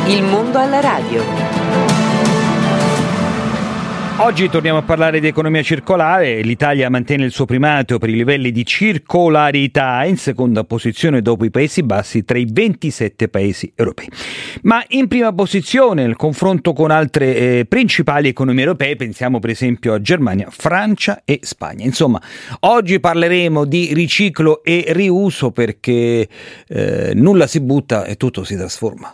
Il mondo alla radio. Oggi torniamo a parlare di economia circolare. L'Italia mantiene il suo primato per i livelli di circolarità, in seconda posizione dopo i Paesi Bassi tra i 27 paesi europei. Ma in prima posizione nel confronto con altre principali economie europee, pensiamo per esempio a Germania, Francia e Spagna. Insomma, oggi parleremo di riciclo e riuso perché nulla si butta e tutto si trasforma.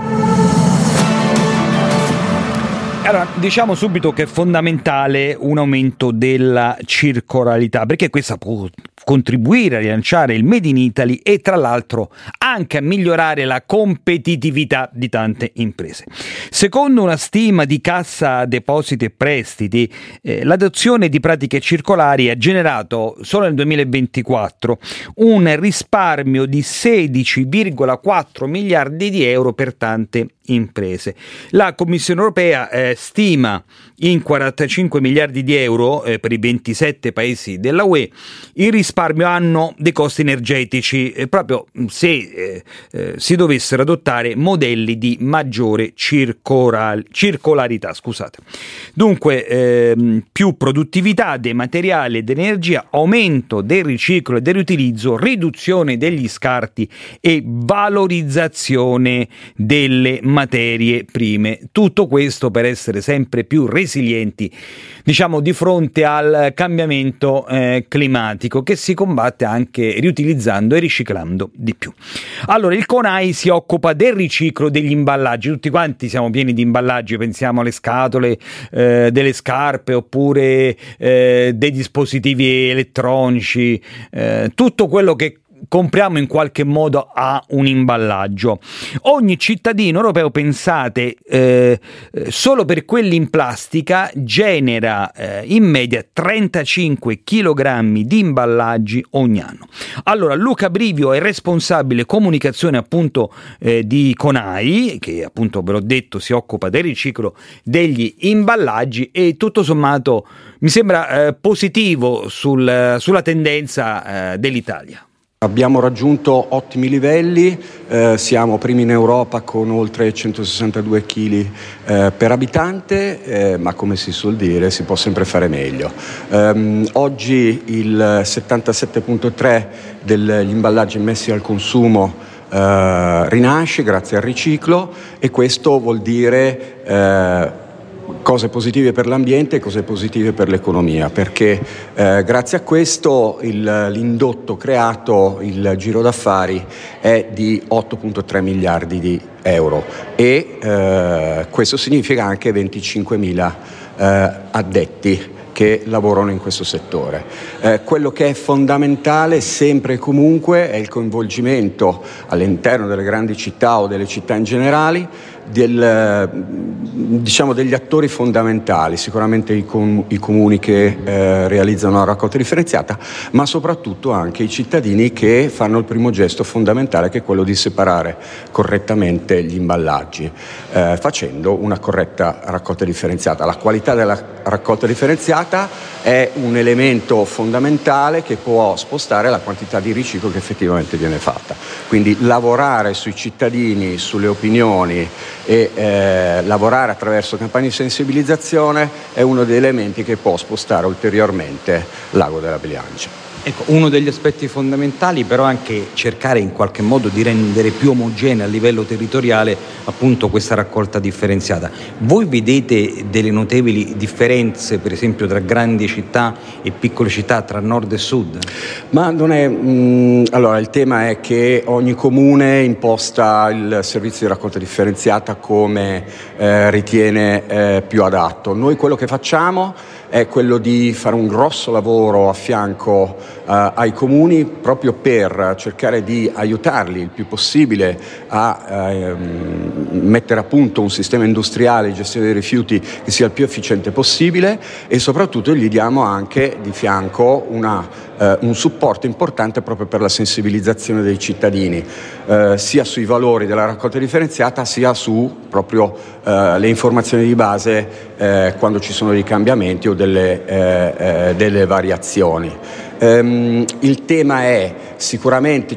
Allora, diciamo subito che è fondamentale un aumento della circolarità, perché questa può contribuire a rilanciare il Made in Italy e tra l'altro anche a migliorare la competitività di tante imprese. Secondo una stima di Cassa Depositi e Prestiti, l'adozione di pratiche circolari ha generato solo nel 2024 un risparmio di 16,4 miliardi di euro per tante imprese. La Commissione europea stima in 45 miliardi di euro per i 27 paesi della UE il risparmio annuo dei costi energetici, proprio se si dovessero adottare modelli di maggiore circolarità. Dunque, più produttività dei materiali e dell'energia, aumento del riciclo e del riutilizzo, riduzione degli scarti e valorizzazione delle materie prime. Tutto questo per essere sempre più resilienti, diciamo, di fronte al cambiamento climatico, che si combatte anche riutilizzando e riciclando di più. Allora, il CONAI si occupa del riciclo degli imballaggi. Tutti quanti siamo pieni di imballaggi, pensiamo alle scatole delle scarpe oppure dei dispositivi elettronici, tutto quello che compriamo in qualche modo ha un imballaggio. Ogni cittadino europeo, pensate, solo per quelli in plastica genera in media 35 kg di imballaggi ogni anno. Allora, Luca Brivio è responsabile comunicazione appunto di CONAI, che appunto ve l'ho detto si occupa del riciclo degli imballaggi, e tutto sommato mi sembra positivo sulla tendenza dell'Italia. Abbiamo raggiunto ottimi livelli, siamo primi in Europa con oltre 162 kg per abitante, ma come si suol dire si può sempre fare meglio. Oggi il 77,3% degli imballaggi immessi al consumo rinasce grazie al riciclo, e questo vuol dire cose positive per l'ambiente e cose positive per l'economia, perché grazie a questo l'indotto creato, il giro d'affari, è di 8,3 miliardi di euro e questo significa anche 25.000 addetti che lavorano in questo settore. Quello che è fondamentale sempre e comunque è il coinvolgimento all'interno delle grandi città o delle città in generale degli attori fondamentali, sicuramente i comuni che realizzano la raccolta differenziata, ma soprattutto anche i cittadini che fanno il primo gesto fondamentale, che è quello di separare correttamente gli imballaggi, facendo una corretta raccolta differenziata. La qualità della raccolta differenziata è un elemento fondamentale che può spostare la quantità di riciclo che effettivamente viene fatta. Quindi lavorare sui cittadini, sulle opinioni e lavorare attraverso campagne di sensibilizzazione è uno degli elementi che può spostare ulteriormente l'ago della bilancia. Ecco, uno degli aspetti fondamentali però è anche cercare in qualche modo di rendere più omogenea a livello territoriale appunto questa raccolta differenziata. Voi vedete delle notevoli differenze, per esempio, tra grandi città e piccole città, tra nord e sud? Ma non è. Allora, il tema è che ogni comune imposta il servizio di raccolta differenziata come ritiene più adatto. Noi quello che facciamo è quello di fare un grosso lavoro a fianco ai comuni, proprio per cercare di aiutarli il più possibile a mettere a punto un sistema industriale di gestione dei rifiuti che sia il più efficiente possibile, e soprattutto gli diamo anche di fianco un supporto importante proprio per la sensibilizzazione dei cittadini, sia sui valori della raccolta differenziata sia su proprio le informazioni di base quando ci sono dei cambiamenti o delle variazioni. Il tema è sicuramente